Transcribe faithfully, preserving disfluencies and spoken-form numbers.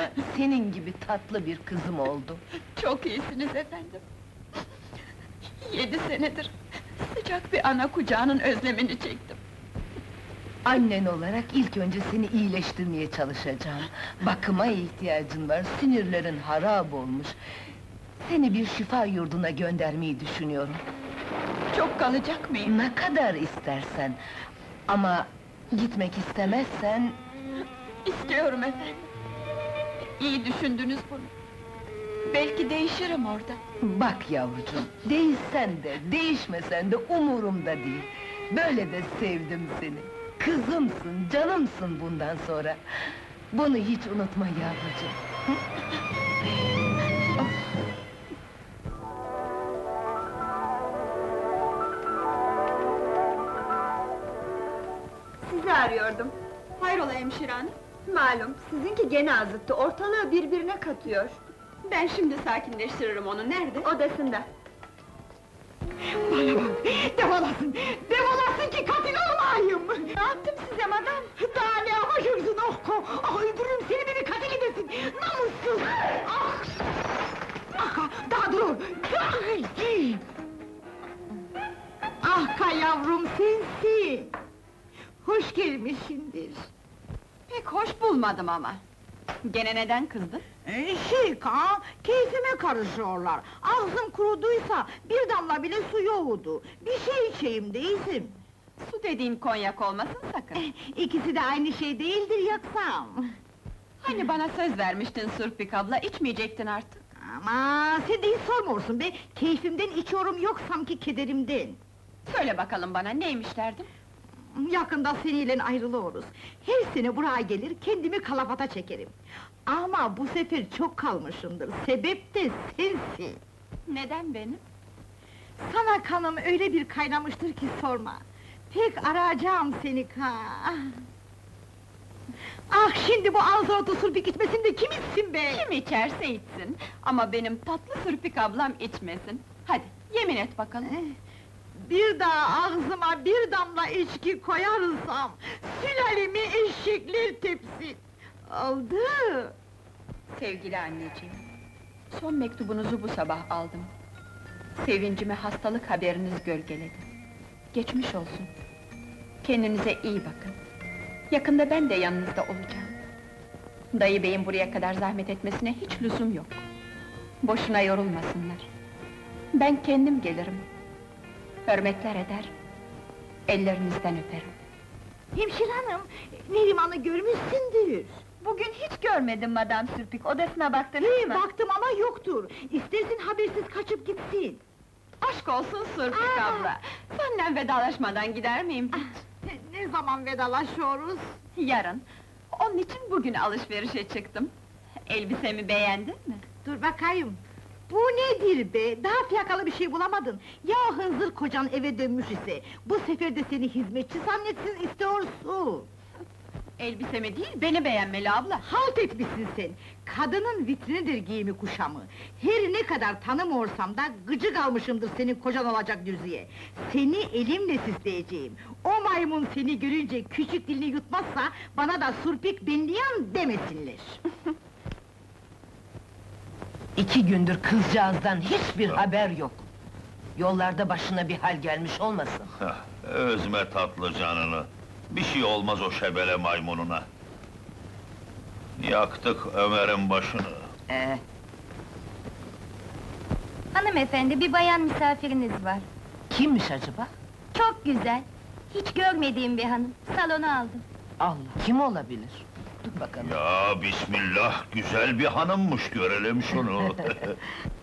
Senin gibi tatlı bir kızım oldu. Çok iyisiniz efendim. Yedi senedir sıcak bir ana kucağının özlemini çektim. Annen olarak ilk önce seni iyileştirmeye çalışacağım. Bakıma ihtiyacın var, sinirlerin harap olmuş. Seni bir şifa yurduna göndermeyi düşünüyorum. Çok kalacak mıyım? Ne kadar istersen. Ama gitmek istemezsen... İstiyorum efendim. İyi düşündünüz bunu. Belki değişirim orada. Bak yavrucuğum, değişsen de, değişmesen de umurumda değil. Böyle de sevdim seni. Kızımsın, canımsın bundan sonra. Bunu hiç unutma yavrucuğum. Hı? Sizi arıyordum. Hayrola hemşire hanım? Malum, sizinki gene azıttı, ortalığı birbirine katıyor. Ben şimdi sakinleştiririm onu, nerede? Odasında. Bana bak! Defolasın! Defolasın ki katil olmayayım! Ne yaptım size madam? Daha ne yapacaksın Okko? Ah, öldürürüm seni, beni katil edesin! Namussuz! Ah! Ah, daha dur! Ay! Ah ka yavrum sensin! Hoş gelmişsindir! Pek hoş bulmadım ama. Gene neden kızdın? Ee, şey ka, keyfime karışıyorlar! Ağzım kuruduysa, bir damla bile su yoğdu! Bir şey içeyim değilsin! Su dediğin konyak olmasın sakın. İkisi de aynı şey değildir yaksam! Hani bana söz vermiştin Sürpik abla, içmeyecektin artık. Ama sen de hiç sormuyorsun be! Keyfimden içiyorum yok sanki kederimden! Söyle bakalım bana, neymiş derdin? Yakında seninle ayrılıyoruz. Her sene buraya gelir, kendimi kalafata çekerim. Ama bu sefer çok kalmışımdır, sebep de sensin! Neden benim? Sana kanım öyle bir kaynamıştır ki sorma! Pek arayacağım seni ka! Ah, şimdi bu ağzı otu surpik içmesin de kim içsin be? Kim içerse içsin, ama benim tatlı Sürpik ablam içmesin. Hadi, yemin et bakalım. Bir daha ağzıma bir damla içki koyarsam, sülalemi eşekler tepsin! Oldu! Sevgili anneciğim, son mektubunuzu bu sabah aldım. Sevincimi hastalık haberiniz gölgeledi. Geçmiş olsun. Kendinize iyi bakın. Yakında ben de yanınızda olacağım. Dayı beyin buraya kadar zahmet etmesine hiç lüzum yok. Boşuna yorulmasınlar. Ben kendim gelirim. Hürmetler eder, ellerinizden öperim. Hemşire hanım, Neriman'ı görmüşsündür! Bugün hiç görmedim Madam Sürpik, odasına baktınız Hey, mı? baktım ama yoktur! İstersin habersiz kaçıp gitsin! Aşk olsun Sürpik Aa! abla! Senden vedalaşmadan gider miyim hiç? Ne, ne zaman vedalaşıyoruz? Yarın! Onun için bugün alışverişe çıktım. Elbisemi beğendin mi? Dur bakayım! Bu nedir be? Daha fiyakalı bir şey bulamadın! Ya hınzır kocan eve dönmüş ise, bu sefer de seni hizmetçi zannetsin istiyorsun! Elbisemi değil, beni beğenmeli abla! Halt etmişsin sen! Kadının vitrinidir giyimi kuşamı! Her ne kadar tanımıyorsam da gıcık almışımdır senin kocan olacak düzüye! Seni elimle süsleyeceğim! O maymun seni görünce küçük dilini yutmazsa, bana da surpik benliyan demesinler! İki gündür kızcağızdan hiçbir haber yok. Yollarda başına bir hal gelmiş olmasın? Heh, üzme tatlı canını. Bir şey olmaz o şebele maymununa. Yaktık Ömer'in başını. Ee, Hanımefendi, bir bayan misafiriniz var. kimmiş acaba? Çok güzel. Hiç görmediğim bir hanım. Salona aldım. Allah, kim olabilir? Dur bakalım. Ya bismillah, güzel bir hanımmış, görelim şunu.